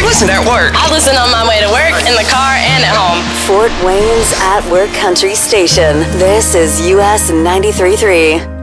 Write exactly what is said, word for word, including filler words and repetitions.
listen at work. I listen on my way to work, in the car, and at home. Fort Wayne's At Work Country Station. This is U S ninety-three point three.